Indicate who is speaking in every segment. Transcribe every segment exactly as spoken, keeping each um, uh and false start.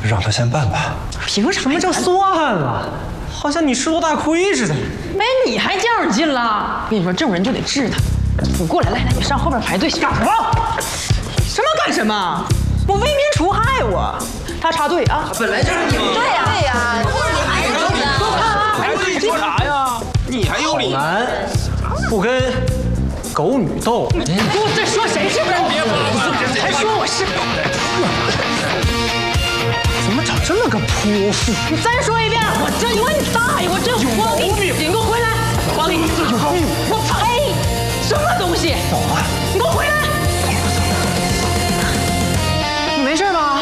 Speaker 1: 让他先办吧。
Speaker 2: 凭什么就算了？好像你吃多大亏似的。
Speaker 3: 没你还较上劲了？我跟你说，这种人就得治他。你过来，来来，你上后边排队。干什么？什么干什么？我为民除害我。他插队啊！
Speaker 2: 本来就是你。
Speaker 4: 对呀对呀，你还是真的。
Speaker 5: 排队说啥呀？你还有理？
Speaker 2: 男不跟狗女斗。
Speaker 3: 你给我再说谁是狗？还说我是狗？
Speaker 2: 怎么长这么个泼妇？
Speaker 3: 你再说一遍！我这我你大爷！我这黄历，你给我回来！黄历，有病！我呸！什么东西？
Speaker 2: 走啊！
Speaker 3: 你给我回来！你没事吧？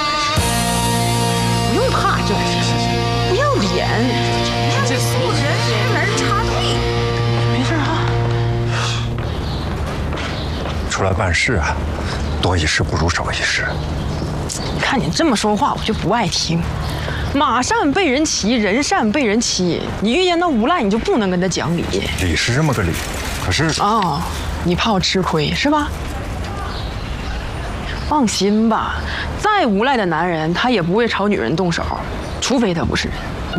Speaker 3: 不用怕，就是不要脸。
Speaker 4: 这素质还让人插队。
Speaker 3: 没事啊。
Speaker 1: 出来办事啊，多一事不如少一事。
Speaker 3: 你看你这么说话，我就不爱听。马善被人骑，人善被人欺。你遇见那无赖，你就不能跟他讲理。
Speaker 1: 理是这么个理，可是
Speaker 3: 哦，你怕我吃亏是吧？放心吧，再无赖的男人，他也不会朝女人动手，除非他不是人。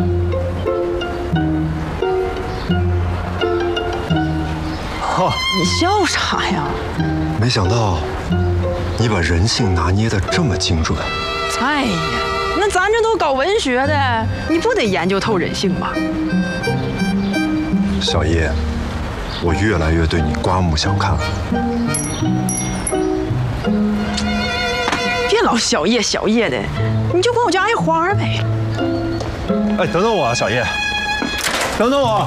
Speaker 1: 哈，
Speaker 3: 你笑啥呀？
Speaker 1: 没想到你把人性拿捏得这么精准。
Speaker 3: 哎呀，那咱这都搞文学的，你不得研究透人性吗？
Speaker 1: 小叶，我越来越对你刮目相看了。
Speaker 3: 别老小叶小叶的，你就管我叫爱花呗。
Speaker 1: 哎，等等我，小叶，等等我。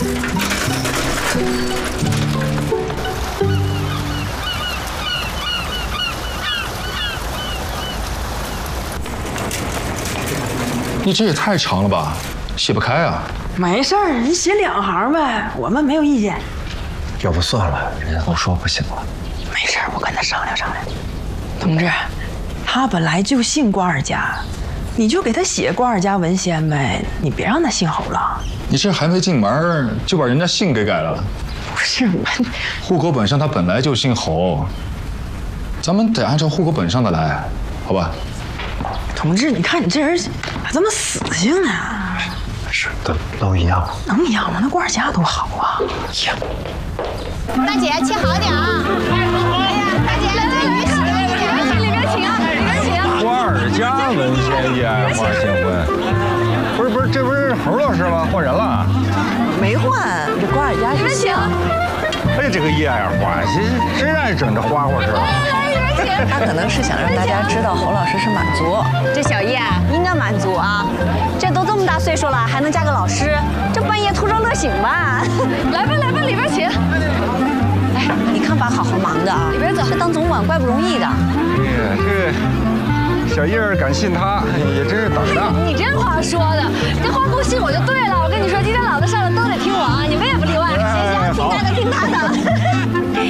Speaker 6: 你这也太长了吧，写不开啊！
Speaker 3: 没事儿，你写两行呗，我们没有意见。
Speaker 1: 要不算了，人家都说不行了。
Speaker 3: 没事儿，我跟他商量商量。同志，他本来就姓瓜尔佳，你就给他写瓜尔佳文先呗，你别让他姓侯了。
Speaker 6: 你这还没进门就把人家姓给改了？
Speaker 3: 不是我，
Speaker 6: 户口本上他本来就姓侯，咱们得按照户口本上的来，好吧？
Speaker 3: 同志，你看你这人咋这么死性呢？
Speaker 1: 是的，都一样。
Speaker 3: 能一样吗？那瓜尔佳多好啊！呀，
Speaker 4: 大姐切好点啊！哎呀，大姐，来这里面请，里面请啊，里面请啊！
Speaker 5: 瓜尔佳文先一爱花新婚，不是不是，这不是侯老师吗？换人了？
Speaker 7: 没换，这瓜尔佳是姓。
Speaker 5: 哎，这个叶爱花，真真爱整这花花事儿。
Speaker 7: 他可能是想让大家知道侯老师是满族。
Speaker 4: 这小叶应该满足啊，这都这么大岁数了，还能嫁个老师，这半夜图着乐醒吧？来吧来吧，里边请。
Speaker 7: 哎，你看把好好忙的啊，
Speaker 4: 里边走，
Speaker 7: 这当总管怪不容易的。
Speaker 5: 哎呀，这小叶儿敢信他，也真是胆大。
Speaker 4: 你这话说的，这话不信我就对了。我跟你说，今天老子上来都得听我啊，你们也不例外。行行，听他的听他的。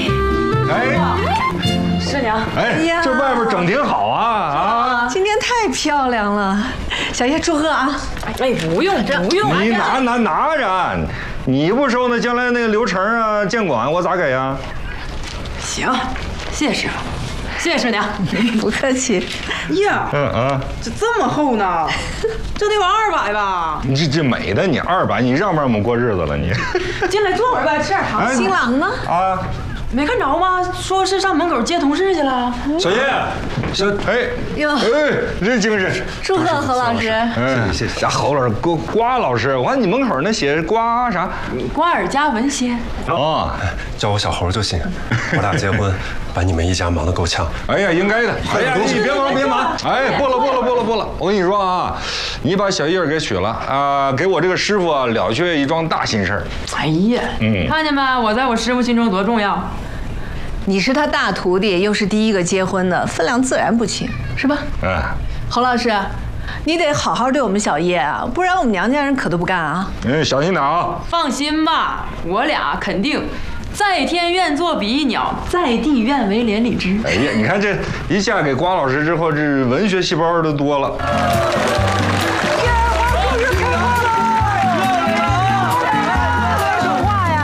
Speaker 5: 哎，
Speaker 3: 师娘，
Speaker 5: 哎，这外边整挺好啊啊！
Speaker 7: 今天太漂亮了，小叶祝贺啊！
Speaker 3: 哎，不用不用，
Speaker 5: 你拿拿拿着，你不收那将来那个流程啊、监管我咋给呀？
Speaker 3: 行，谢谢师傅，谢谢师娘。
Speaker 7: 不客气。
Speaker 3: 呀，
Speaker 5: 嗯嗯，
Speaker 3: 这这么厚呢？这得有二百吧？
Speaker 5: 你这这美的你二百，你让不让我们过日子了你？
Speaker 3: 进来坐会儿呗，吃点糖。
Speaker 5: 哎
Speaker 7: 新郎呢？
Speaker 5: 啊。
Speaker 3: 没看着吗？说是上门口接同事去了。
Speaker 5: 小叶，小哎
Speaker 7: 哟
Speaker 5: 哎，真精神！
Speaker 7: 祝贺侯老师。
Speaker 5: 嗯，谢谢。侯老师，瓜瓜老师，我看你门口那写瓜啥？
Speaker 3: 瓜尔佳文先。
Speaker 5: 哦，
Speaker 1: 叫我小猴就行。我俩结婚，把你们一家忙得够呛。
Speaker 5: 哎呀，应该的。哎呀，你别忙别忙。哎，不了不了不了不了。我跟你说啊，你把小叶给娶了啊，给我这个师傅啊了却一桩大心事儿。
Speaker 3: 哎呀，
Speaker 5: 嗯，
Speaker 3: 看见没？我在我师傅心中多重要。
Speaker 7: 你是他大徒弟，又是第一个结婚的，分量自然不轻，是吧？
Speaker 5: 嗯。
Speaker 7: 侯老师，你得好好对我们小叶啊，不然我们娘家人可都不干啊。
Speaker 5: 嗯，小心点啊。
Speaker 3: 放心吧，我俩肯定在天愿作比翼鸟，在地愿为连理枝。
Speaker 5: 哎呀，你看这一下给瓜老师之后，这文学细胞都多了。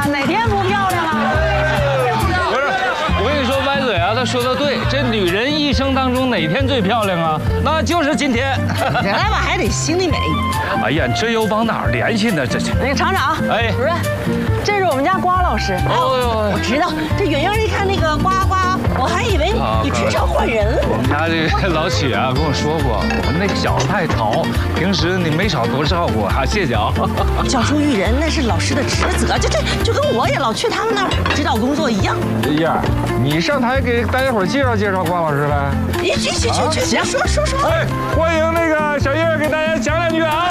Speaker 8: 说的对，这女人一生当中哪天最漂亮啊？那就是今天。
Speaker 3: 原来吧还得心里美。
Speaker 8: 哎呀，这又往哪儿联系呢？这这。
Speaker 3: 那个厂长，
Speaker 8: 哎，
Speaker 3: 主任，这是我们家瓜老师。
Speaker 8: 哦呦，
Speaker 4: 我知道，这远远一看那个呱呱，我还以为你职场换人了。
Speaker 8: 我们家这个老许啊跟我说过，我们那个小子太淘，平时你没少多照顾啊，谢谢啊。
Speaker 4: 教书育人那是老师的职责，就这就跟我也老去他们那儿指导工作一样。
Speaker 5: 燕儿，你上台给大家伙介绍介绍瓜老师来。
Speaker 4: 你去去去去，行，说说说。
Speaker 5: 哎，欢迎那个小叶给大家讲两句啊。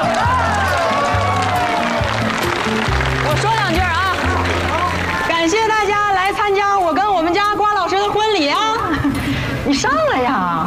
Speaker 3: 我说两句啊，感谢大家来参加我跟我们家瓜老师的婚礼啊！你上来呀！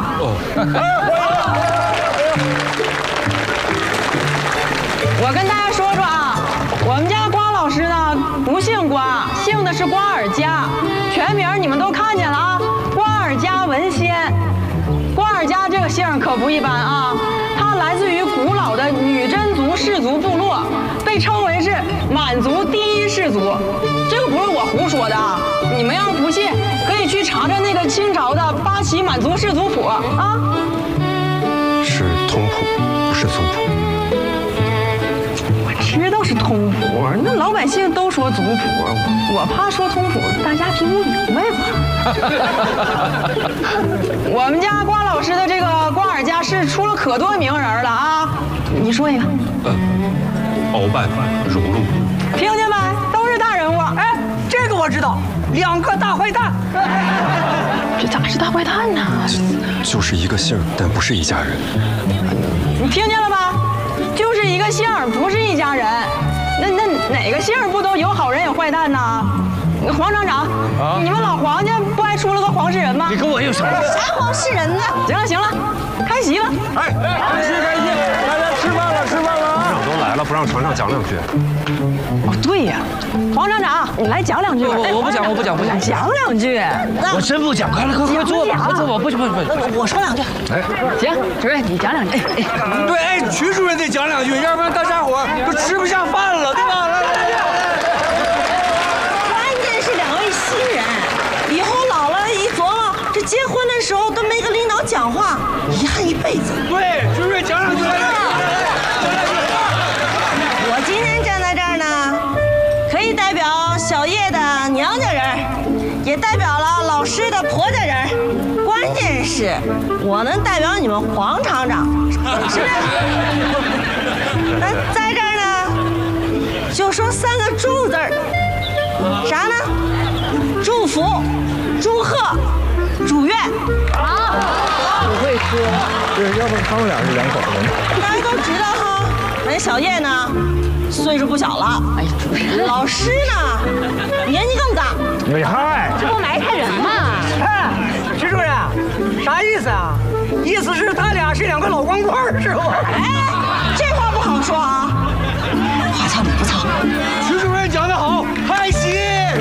Speaker 3: 我跟大家说说啊，我们家瓜老师呢不姓瓜，姓的是瓜尔佳，全名你们都看见了啊，瓜尔佳文先。瓜尔佳这个姓可不一般啊，它来自于古老的女真族氏族部落，被称为是满族第一氏族。这个不是我胡说的啊，你们要不信，可以去查查那个清朝的八旗满族氏族谱啊。
Speaker 1: 是通谱，不是族谱。
Speaker 3: 我知道是通谱，那老百姓都说族谱，我怕说通谱，大家听不明白吧？我们家瓜老师的这个瓜尔佳是出了可多名人了啊！你说一个。
Speaker 1: 呃，鳌拜、荣禄。
Speaker 3: 听见没？都是大人物。
Speaker 2: 哎，这个我知道，两个大坏蛋。
Speaker 3: 这咋是大坏蛋呢？
Speaker 1: 就是一个姓，但不是一家人。
Speaker 3: 你听见了吧？就是一个姓，不是一家人。那那哪个姓不都有好人有坏蛋呢？黄厂长，啊、你们老黄家不还出了个黄世仁吗？
Speaker 8: 你跟我有什么？
Speaker 4: 啥黄世仁呢？
Speaker 3: 行了行了，开席吧。
Speaker 5: 哎，开席开席，大家吃饭了吃饭了啊！
Speaker 1: 厂长都来了，不让船长讲两句。
Speaker 3: 哦，对呀，黄厂长，你来讲两句吧。
Speaker 8: 我我不讲，我不讲，不讲，
Speaker 3: 讲两句。
Speaker 8: 我真不讲，快来快快坐吧，快坐吧，不不不不，
Speaker 4: 我说两句。
Speaker 8: 哎，
Speaker 3: 行，主任你讲两句。哎哎，
Speaker 2: 对，哎，徐主任得讲两句，要不然大家伙都吃不下饭了，对吧？来来来。
Speaker 4: 新人以后老了，一琢磨，这结婚的时候都没跟领导讲话，遗憾一辈子。
Speaker 2: 对，徐主任讲两句。
Speaker 4: 我今天站在这儿呢，可以代表小叶的娘家人，也代表了老师的婆家人。关键是，我能代表你们黄厂长，是不是？那在这儿呢，就说三个祝字儿，啥呢？祝福、祝贺、祝愿。好，
Speaker 6: 不会喝，对，要不他们俩是两口子呢。
Speaker 4: 大家都知道哈，人小叶呢，岁数不小了。哎呀，主任，老师呢，年纪更大。
Speaker 5: 哎嗨，
Speaker 4: 这不埋汰人吗？
Speaker 2: 哎，徐主任，啥意思啊？意思是他俩是两个老光棍是吧？
Speaker 4: 哎，这话不好说啊。话糙理不糙。
Speaker 2: 徐主任讲得好，开席。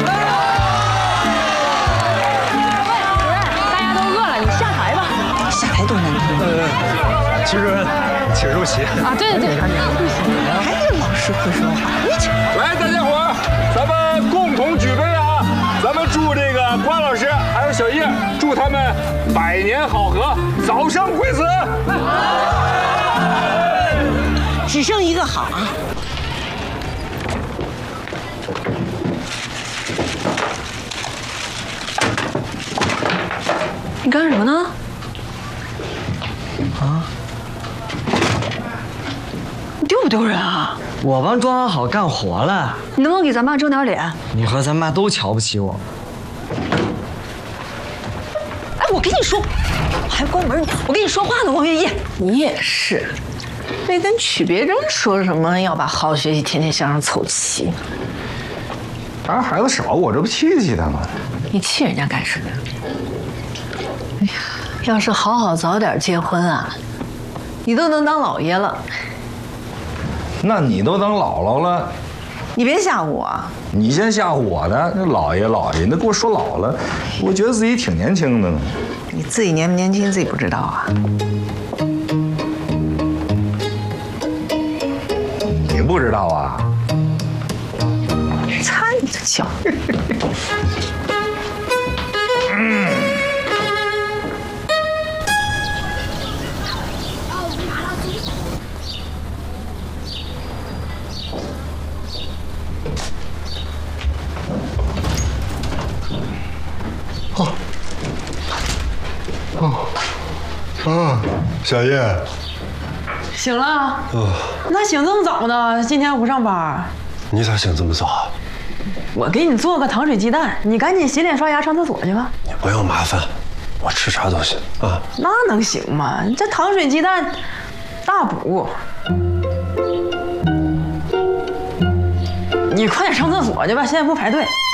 Speaker 4: 下台多难听！
Speaker 1: 徐主任，请入席。
Speaker 3: 啊，对对对，
Speaker 4: 还是老师会说话。你请
Speaker 5: 来，大家伙儿，咱们共同举杯啊！咱们祝这个关老师还有小叶，祝他们百年好合，早生贵子。
Speaker 4: 只剩一个好啊！
Speaker 3: 你干什么呢？
Speaker 2: 啊！
Speaker 3: 你丢不丢人啊？
Speaker 2: 我帮庄小好干活了。
Speaker 3: 你能不能给咱妈争点脸？
Speaker 2: 你和咱妈都瞧不起我。
Speaker 3: 哎，我跟你说，还关门呢！我跟你说话呢，王月叶。
Speaker 7: 你也是，没跟曲别针说什么要把好好学习天天向上凑齐。
Speaker 5: 他孩子少，我这不气气他吗？
Speaker 7: 你气人家干什么呀？哎呀，要是好好早点结婚啊，你都能当老爷了。
Speaker 5: 那你都当姥姥了，
Speaker 7: 你别吓唬我。
Speaker 5: 你先吓唬我的，那老爷老爷，那给我说老了，我觉得自己挺年轻的呢。
Speaker 7: 你自己年不年轻自己不知道啊？
Speaker 5: 你不知道啊？
Speaker 7: 擦你的脚！
Speaker 5: 嗯
Speaker 1: 哦，哦，啊，小叶，
Speaker 3: 醒了？
Speaker 1: 哦，
Speaker 3: 那醒这么早呢？今天不上班？
Speaker 1: 你咋醒这么早啊？
Speaker 3: 我给你做个糖水鸡蛋，你赶紧洗脸刷牙上厕所去吧。
Speaker 1: 你不用麻烦，我吃啥都行啊。
Speaker 3: 那能行吗？你这糖水鸡蛋大补。你快点上厕所去吧，现在不排队。